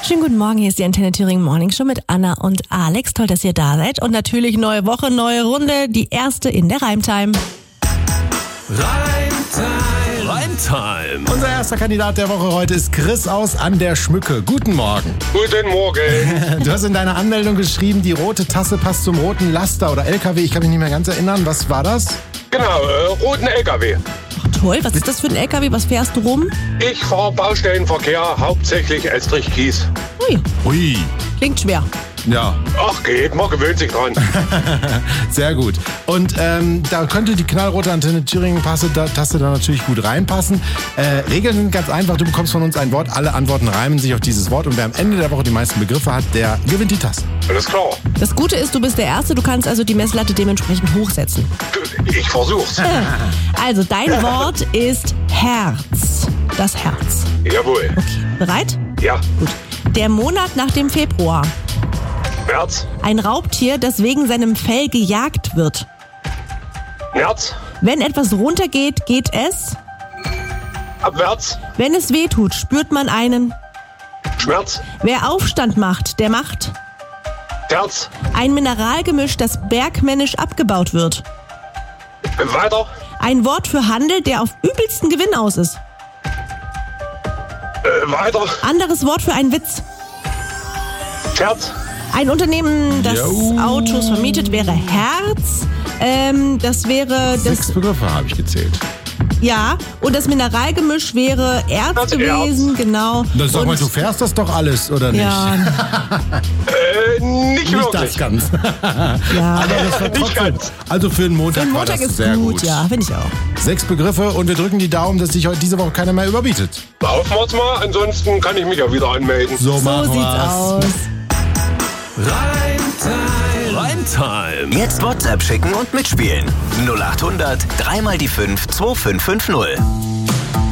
Schönen guten Morgen, hier ist die Antenne Thüringen Morning Show mit Anna und Alex. Toll, dass ihr da seid. Und natürlich neue Woche, neue Runde, die erste in der Reimtime. Reimtime. Unser erster Kandidat der Woche heute ist Chris aus An der Schmücke. Guten Morgen. Guten Morgen. Du hast in deiner Anmeldung geschrieben, die rote Tasse passt zum roten Laster oder LKW. Ich kann mich nicht mehr ganz erinnern. Was war das? Genau, roten LKW. Ach toll, was ist das für ein LKW? Was fährst du rum? Ich fahre Baustellenverkehr, hauptsächlich Estrich-Kies. Ui. Klingt schwer. Ja, Ach geht, man gewöhnt sich dran. sehr gut. Und da könnte die knallrote Antenne Thüringen Taste da natürlich gut reinpassen. Regeln sind ganz einfach. Du bekommst von uns ein Wort. Alle Antworten reimen sich auf dieses Wort. Und wer am Ende der Woche die meisten Begriffe hat, der gewinnt die Tasse. Alles klar. Das Gute ist, du bist der Erste. Du kannst also die Messlatte dementsprechend hochsetzen. Ich versuch's. Also, dein Wort ist Herz. Das Herz. Jawohl. Okay, bereit? Ja. Gut. Der Monat nach dem Februar. März. Ein Raubtier, das wegen seinem Fell gejagt wird. März. Wenn etwas runtergeht, geht es. Abwärts. Wenn es weh tut, spürt man einen. Schmerz. Wer Aufstand macht, der macht. Terz. Ein Mineralgemisch, das bergmännisch abgebaut wird. Weiter. Ein Wort für Handel, der auf übelsten Gewinn aus ist. Weiter. Anderes Wort für einen Witz. Terz. Ein Unternehmen, das Jo. Autos vermietet, wäre Herz. Das wäre 6 Begriffe habe ich gezählt. ja, und das Mineralgemisch wäre Erz Das gewesen, genau. Das sag Und- mal, du fährst das doch alles, oder nicht? Ja, Nicht Nicht das wirklich. ganz. ja. Aber das war Nicht trotzdem. ganz. Also für einen Montag, Ein war Montag das ist sehr gut, ja, finde ich auch. 6 Begriffe und wir drücken die Daumen, dass sich heute diese Woche keiner mehr überbietet. Hoffen wir's mal, ansonsten kann ich mich ja wieder anmelden. So So machen sieht's wir's. aus. Reimtime. Jetzt WhatsApp schicken und mitspielen. 0800 3 mal die 5 2550.